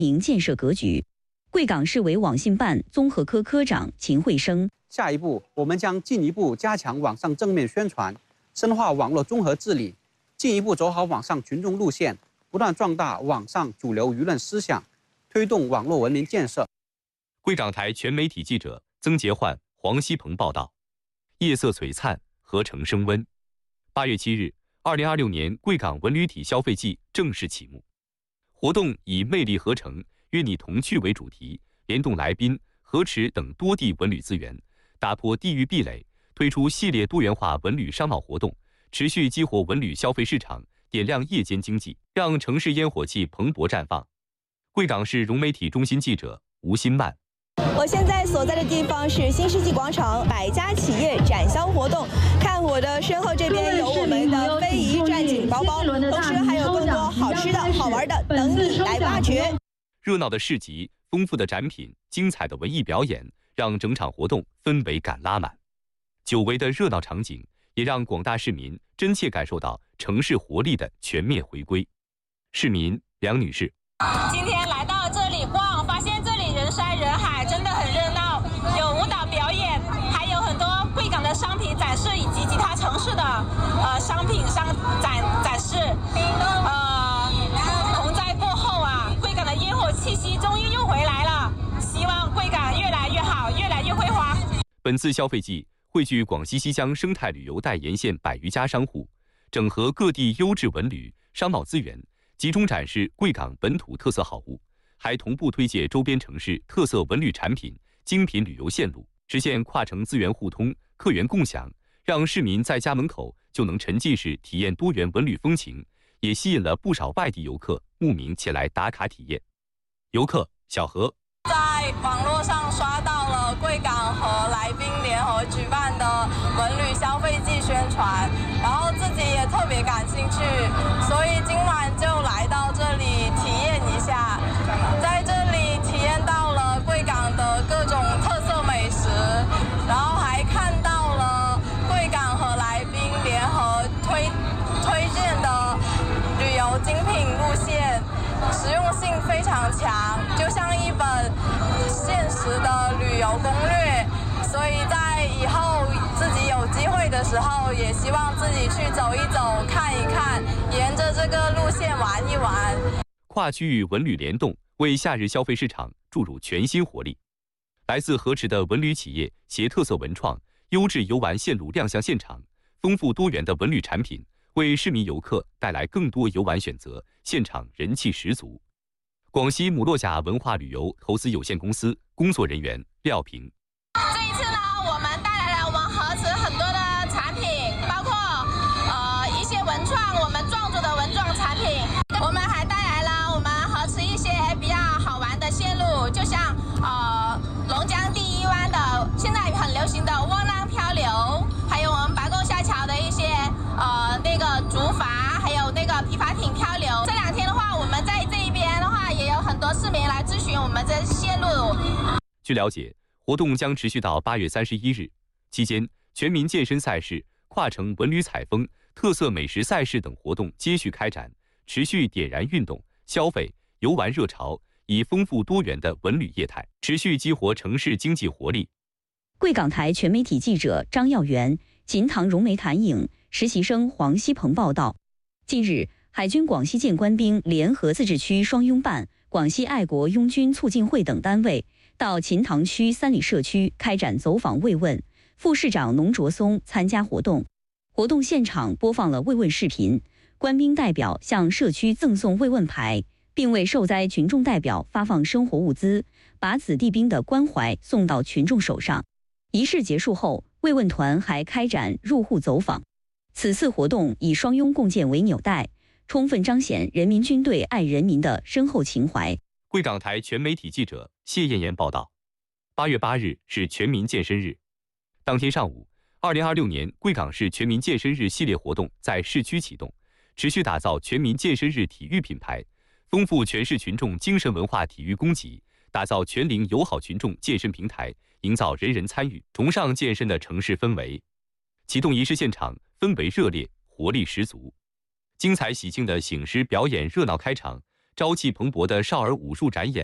营建设格局。贵港市委网信办综合科科长秦慧生： 下一步，我们将进一步加强网上正面宣传，深化网络综合治理，进一步走好网上群众路线，不断壮大网上主流舆论思想，推动网络文明建设。 贵港台全媒体记者曾杰焕、黄希鹏报道。夜色璀璨，合成升温。8月7日，2026年贵港文旅体消费季正式启幕。活动以魅力合成、约你同趣为主题，联动来宾、河池等多地文旅资源，打破地域壁垒，推出系列多元化文旅商贸活动，持续激活文旅消费市场，点亮夜间经济，让城市烟火气蓬勃绽放。贵港市融媒体中心记者吴新曼。 我现在所在的地方是新世纪广场百家企业展销活动，看我的身后这边有我们的非遗战锦包包，同时还有更多好吃的好玩的等你来挖掘。 热闹的市集、丰富的展品、精彩的文艺表演，让整场活动氛围感拉满。久违的热闹场景，也让广大市民真切感受到城市活力的全面回归。市民梁女士： 今天来到这里逛，发现这里人山人海，真的很热闹，有舞蹈表演，还有很多贵港的商品展示，以及其他城市的商品展示。洪灾过后啊，贵港的烟火气息终于又回来了，希望贵港越来越好，越来越辉煌。 本次消费季汇聚广西西乡生态旅游带沿线100余家商户，整合各地优质文旅商贸资源，集中展示贵港本土特色好物，还同步推介周边城市特色文旅产品、精品旅游线路，实现跨城资源互通、客源共享，让市民在家门口就能沉浸式体验多元文旅风情，也吸引了不少外地游客慕名前来打卡体验。游客小何在网络上刷到了贵港和来宾联合举办的文旅消费季宣传，然后自己也特别感兴趣，所以今晚就来到这里体验一下。在这里体验到了贵港的各种特色美食，然后还看到了贵港和来宾联合推荐的旅游精品路线，实用性非常强，就像一本现实的旅游攻略。所以在以后自己有机会的时候，也希望自己去走一走、看一看，沿着这个路线玩一玩。 跨区域文旅联动，为夏日消费市场注入全新活力。来自河池的文旅企业携特色文创、优质游玩线路亮相现场，丰富多元的文旅产品，为市民游客带来更多游玩选择，现场人气十足。广西姆洛贾文化旅游投资有限公司工作人员廖平： 这一次呢，我们带来了我们河池很多的产品，包括一些文创，我们壮族的文创产品。我们还带来了我们河池一些比较好玩的线路，就像龙江第一湾的现在很流行的窝囊漂流，还有我们白沟下桥的一些那个竹筏，还有那个皮筏艇漂流。这2天的话，我们在这一边的话，也有很多市民来咨询我们这线路。 据了解，活动将持续到8月31日，期间全民健身赛事、跨城文旅采风、特色美食赛事等活动接续开展，持续点燃运动、消费、游玩热潮，以丰富多元的文旅业态，持续激活城市经济活力。 贵港台全媒体记者张耀元、秦唐融媒谈影实习生黄希鹏报道。近日，海军广西舰官兵联合自治区双拥办、广西爱国拥军促进会等单位到秦塘区三里社区开展走访慰问，副市长农卓松参加活动。活动现场播放了慰问视频，官兵代表向社区赠送慰问牌，并为受灾群众代表发放生活物资，把子弟兵的关怀送到群众手上。仪式结束后，慰问团还开展入户走访。此次活动以双拥共建为纽带，充分彰显人民军队爱人民的深厚情怀。 贵港台全媒体记者谢艳妍报道。8月8日是全民健身日，当天上午，2026年贵港市全民健身日系列活动在市区启动，持续打造全民健身日体育品牌，丰富全市群众精神文化体育供给，打造全龄友好群众健身平台，营造人人参与、崇尚健身的城市氛围。启动仪式现场氛围热烈，活力十足，精彩喜庆的醒狮表演热闹开场， 朝气蓬勃的少儿武术展演。